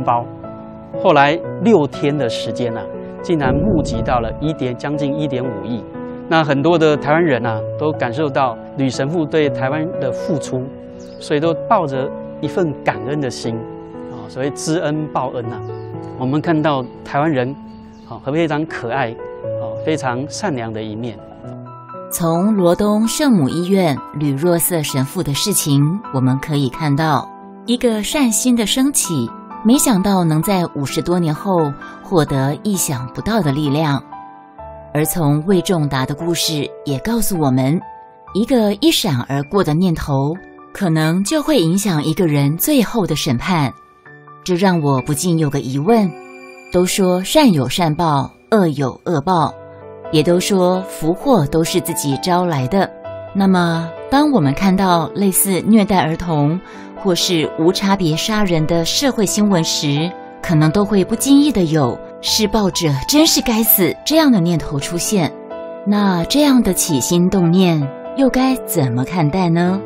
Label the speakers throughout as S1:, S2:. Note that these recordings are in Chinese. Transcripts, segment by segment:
S1: 包。后来6天的时间竟然募集到了将近1.5亿。那很多的台湾人都感受到吕神父对台湾的付出，所以都抱着一份感恩的心所谓知恩报恩我们看到台湾人非常可爱非常善良的一面。
S2: 从罗东圣母医院吕若瑟神父的事情，我们可以看到一个善心的升起，没想到能在50多年后获得意想不到的力量。而从魏仲达的故事也告诉我们，一个一闪而过的念头，可能就会影响一个人最后的审判。这让我不禁有个疑问，都说善有善报，恶有恶报，也都说福祸都是自己招来的。那么当我们看到类似虐待儿童或是无差别杀人的社会新闻时，可能都会不经意的有施暴者真是该死这样的念头出现。那这样的起心动念又该怎么看待呢？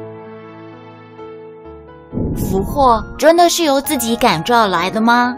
S2: 福祸真的是由自己感召来的吗？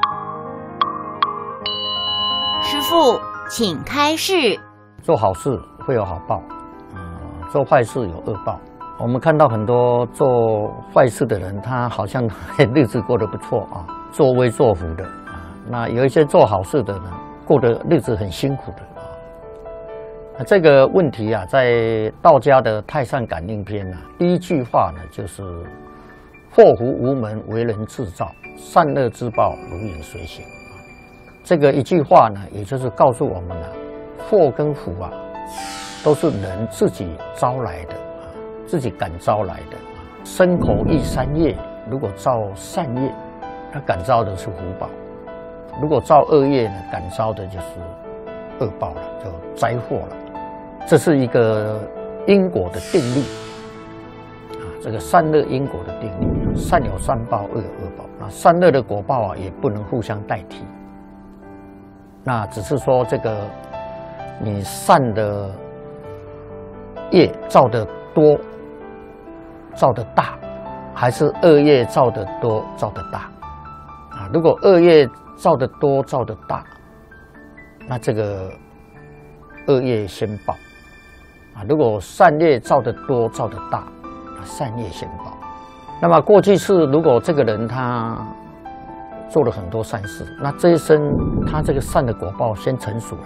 S2: 师父，请开示。
S3: 做好事会有好报，做坏事有恶报。我们看到很多做坏事的人，他好像日子过得不错作威作福的那有一些做好事的呢，过得日子很辛苦的那这个问题在道家的太上感应篇第一句话呢，就是祸福无门，为人自造，善恶之报，如影随形。这个一句话呢，也就是告诉我们祸跟福都是人自己招来的自己感召来的身口意三业，如果造善业，他感召的是福报；如果造恶业呢，感召的就是恶报了，就灾祸了。这是一个因果的定律这个善恶因果的定律，善有善报，恶有恶报。那善恶的果报也不能互相代替。那只是说这个你善的业造得多，造得大，还是恶业造得多，造得大如果恶业造得多，造得大，那这个恶业先报如果善业造得多，造得大，善业先报。那么过去是，如果这个人他做了很多善事，那这一生他这个善的果报先成熟了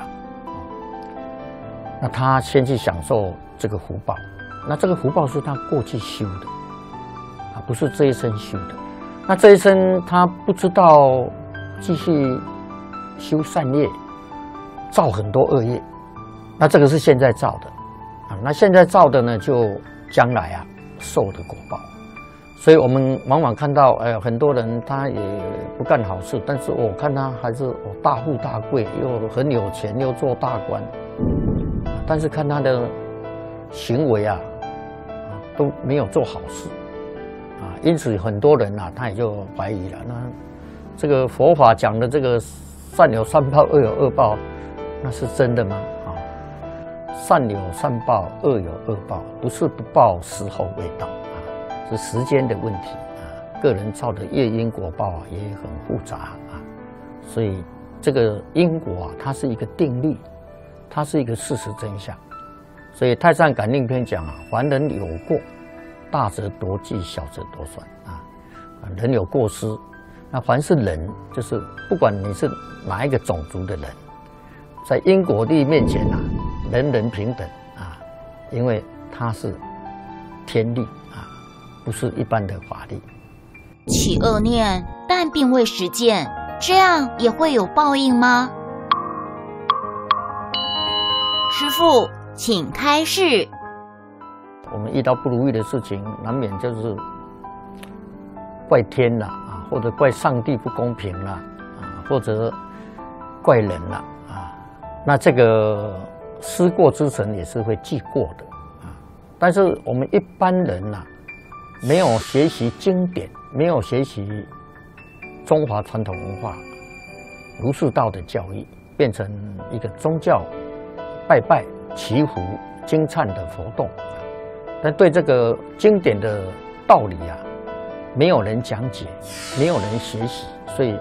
S3: 那他先去享受这个福报，那这个福报是他过去修的不是这一生修的。那这一生他不知道继续修善业，造很多恶业，那这个是现在造的那现在造的呢，就将来受的果报。所以我们往往看到很多人他也不干好事，但是我看他还是大富大贵，又很有钱，又做大官，但是看他的行为都没有做好事因此很多人他也就怀疑了，那这个佛法讲的这个善有善报，恶有恶报，那是真的吗善有善报，恶有恶报，不是不报，时候未到是时间的问题个人造的业因果报也很复杂所以这个因果它是一个定律，它是一个事实真相。所以太上感应篇讲凡人有过，大则多忌，小则多算人有过失，那凡是人，就是不管你是哪一个种族的人，在因果律面前人人平等因为它是天律不是一般的法律。
S2: 起恶念但并未实践，这样也会有报应吗？师父，请开示。
S3: 我们遇到不如意的事情，难免就是怪天或者怪上帝不公平或者怪人那这个思过之诚也是会记过的但是我们一般人没有学习经典，没有学习中华传统文化儒释道的教育，变成一个宗教拜拜祈福经忏的活动但对这个经典的道理没有人讲解，没有人学习，所以